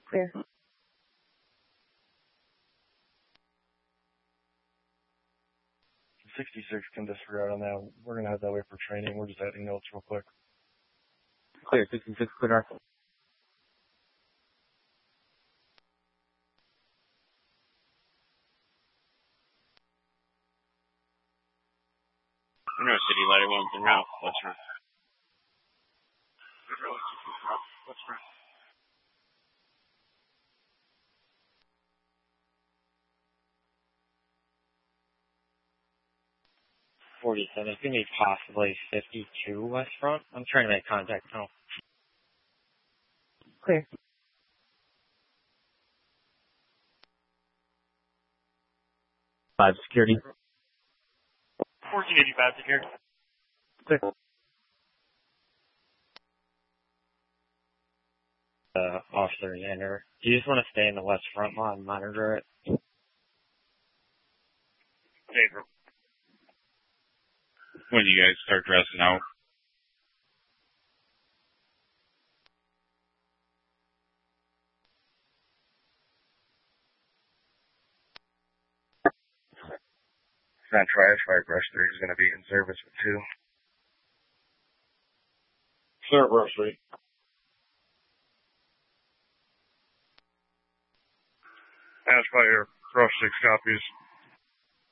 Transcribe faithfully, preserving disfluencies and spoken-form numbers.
Clear. sixty-six can disregard on that. We're going to head that way for training. We're just adding notes real quick. Clear. sixty-six, clear north. Monroe City, Ladder one, en route. What's front? What's front? forty-seven, it's going to be possibly fifty-two west front. I'm trying to make contact now. Clear. Five security. fourteen eighty-five secure. Clear. Uh, officer Xander, do you just want to stay in the west front while I monitor it? Xander. When do you guys start dressing out? Not trash. Fire Brush three is going to be in service with two. Clear, Brush three. Ash Fire, Brush six copies.